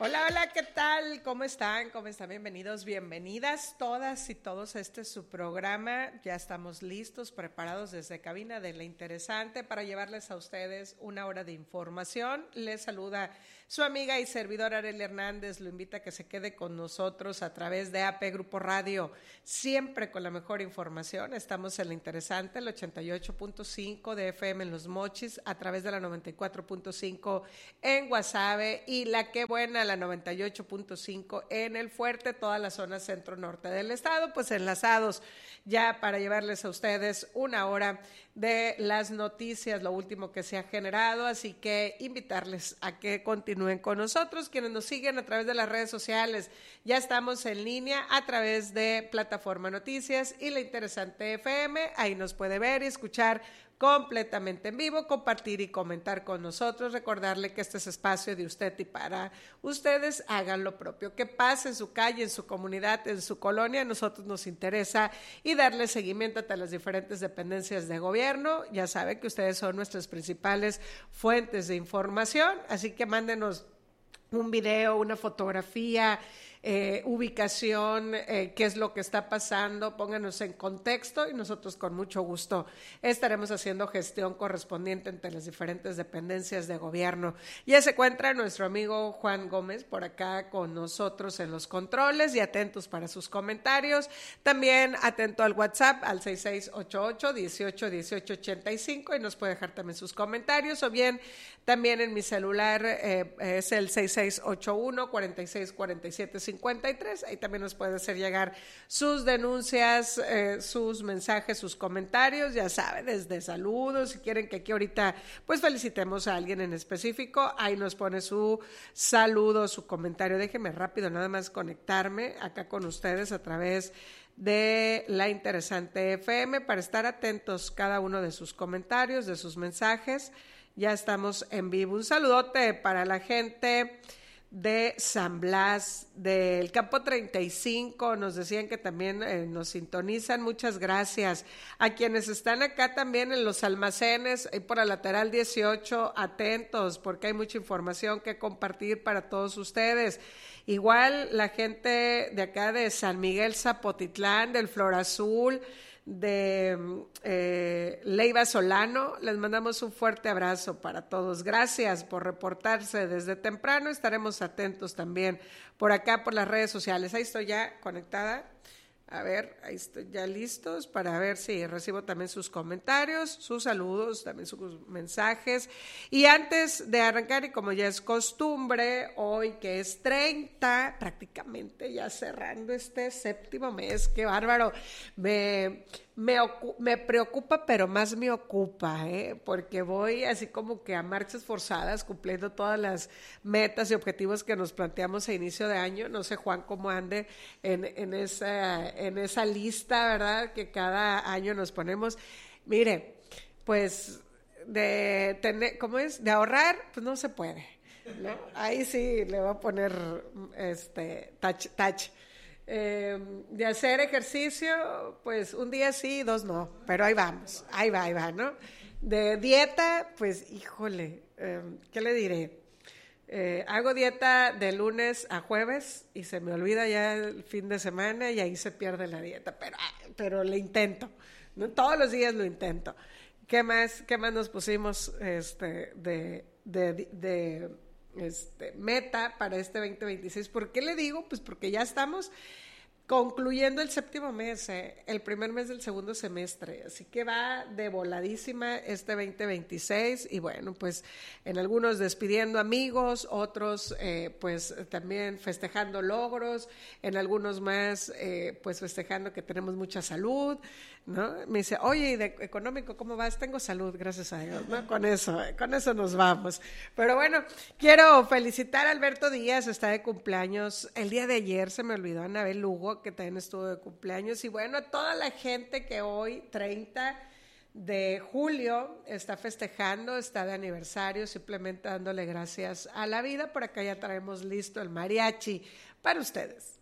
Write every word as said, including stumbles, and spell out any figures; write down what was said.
Hola, hola, ¿qué tal? ¿Cómo están? ¿Cómo están? Bienvenidos, bienvenidas todas y todos a este su programa. Ya estamos listos, preparados desde cabina de La Interesante para llevarles a ustedes una hora de información. Les saluda su amiga y servidora Arely Hernández. Lo invita a que se quede con nosotros a través de A P Grupo Radio, siempre con la mejor información. Estamos en La Interesante, el ochenta y ocho punto cinco de F M en Los Mochis, a través de la noventa y cuatro punto cinco en Guasave y la que buena, la noventa y ocho punto cinco en El Fuerte, toda la zona centro-norte del estado, pues enlazados ya para llevarles a ustedes una hora de las noticias, lo último que se ha generado, así que invitarles a que continúen con nosotros, quienes nos siguen a través de las redes sociales. Ya estamos en línea a través de Plataforma Noticias y La Interesante F M, ahí nos puede ver y escuchar completamente en vivo, compartir y comentar con nosotros, recordarle que este es espacio de usted y para ustedes. Hagan lo propio, que pase en su calle, en su comunidad, en su colonia. A nosotros nos interesa y darle seguimiento a las diferentes dependencias de gobierno. Ya saben que ustedes son nuestras principales fuentes de información, así que mándenos un video, una fotografía, eh, ubicación, eh, qué es lo que está pasando, pónganos en contexto y nosotros con mucho gusto estaremos haciendo gestión correspondiente entre las diferentes dependencias de gobierno. Ya se encuentra nuestro amigo Juan Gómez por acá con nosotros en los controles y atentos para sus comentarios. También atento al WhatsApp al seis seis ocho ocho, dieciocho, dieciocho ochenta y cinco y nos puede dejar también sus comentarios, o bien también en mi celular eh, es el seis seis ocho uno, cuarenta y seis, cuarenta y siete, cincuenta y tres. Ahí también nos puede hacer llegar sus denuncias, eh, sus mensajes, sus comentarios, ya saben, desde saludos, si quieren que aquí ahorita pues felicitemos a alguien en específico, ahí nos pone su saludo, su comentario. Déjenme rápido nada más conectarme acá con ustedes a través de La Interesante F M para estar atentos cada uno de sus comentarios, de sus mensajes. Ya estamos en vivo. Un saludote para la gente de San Blas, del Campo treinta y cinco, nos decían que también eh, nos sintonizan, muchas gracias. A quienes están acá también en los almacenes, y por la lateral dieciocho, atentos, porque hay mucha información que compartir para todos ustedes. Igual la gente de acá de San Miguel Zapotitlán, del Flor Azul, de eh, Leiva Solano, les mandamos un fuerte abrazo para todos. Gracias por reportarse desde temprano. Estaremos atentos también por acá por las redes sociales. Ahí estoy ya conectada. A ver, ahí estoy ya listos para ver si recibo también sus comentarios, sus saludos, también sus mensajes. Y antes de arrancar, y como ya es costumbre, hoy que es treinta, prácticamente ya cerrando este séptimo mes, qué bárbaro, me, me, me preocupa, pero más me ocupa, ¿eh? Porque voy así como que a marchas forzadas, cumpliendo todas las metas y objetivos que nos planteamos a inicio de año. No sé, Juan, cómo ande en, en esa... en esa lista, ¿verdad?, que cada año nos ponemos. Mire, pues de tener, ¿cómo es? De ahorrar, pues no se puede, ¿no? Ahí sí le voy a poner este touch, touch. Eh, de hacer ejercicio, pues un día sí, dos no, pero ahí vamos, ahí va, ahí va, ¿no? De dieta, pues híjole, eh, ¿qué le diré? Eh, hago dieta de lunes a jueves y se me olvida ya el fin de semana y ahí se pierde la dieta, pero, pero le intento, ¿no? Todos los días lo intento. ¿Qué más, qué más nos pusimos este, de, de, de, de este, meta para este veinte veintiséis? ¿Por qué le digo? Pues porque ya estamos concluyendo el séptimo mes, eh, el primer mes del segundo semestre, así que va de voladísima este veinte veintiséis y bueno, pues en algunos despidiendo amigos, otros eh, pues también festejando logros, en algunos más eh, pues festejando que tenemos mucha salud, ¿no? Me dice, oye, ¿y de económico cómo vas? Tengo salud, gracias a Dios, ¿no? Con eso, eh, con eso nos vamos. Pero bueno, quiero felicitar a Alberto Díaz, está de cumpleaños el día de ayer, se me olvidó Anabel Lugo, que también estuvo de cumpleaños, y bueno, a toda la gente que hoy, treinta de julio, está festejando, está de aniversario, simplemente dándole gracias a la vida. Por acá ya traemos listo el mariachi para ustedes.